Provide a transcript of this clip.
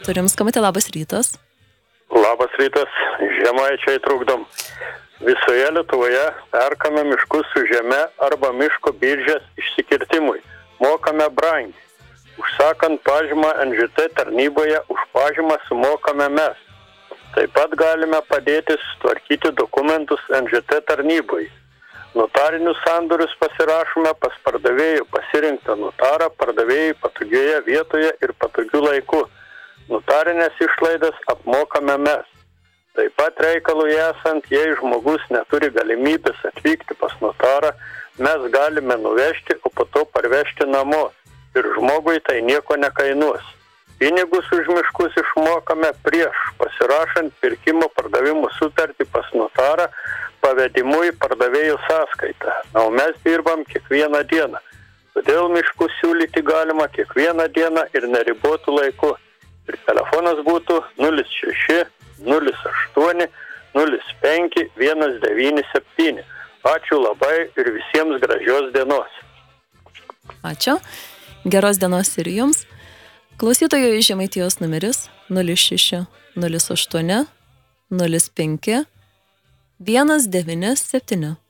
Turim skambutį, labas rytas. Labas rytas, žemaičiai trukdom. Visoje Lietuvoje perkame miškus su žeme arba miško biržės išsikirtimui. Mokame brangiai. Užsakant pažymą NŽT tarnyboje, už pažymą sumokame mes. Taip pat galime padėti sutvarkyti dokumentus NŽT tarnyboje. Notarinius sandorius pasirašome pas pardavėjų pasirinktą notarą pardavėjai patogioje vietoje ir patogiu laiku. Notarinės išlaidas apmokame mes. Taip pat reikalui esant, jei žmogus neturi galimybės atvykti pas notarą, mes galime nuvežti, o po to parvežti namo. Ir žmogui tai nieko nekainuos. Pinigus už miškus išmokame prieš pasirašant pirkimo pardavimo sutartį pas notarą pavedimu į pardavėjo sąskaitą. O mes dirbam kiekvieną dieną. Todėl miškus siūlyti galima kiekvieną dieną ir neribotų laiku. Ir telefonas būtų 06 08 05 197. Ačiū labai ir visiems gražios dienos. Ačiū. Geros dienos ir jums. Klausytojų iš Žemaitijos numeris 06 08 05 197.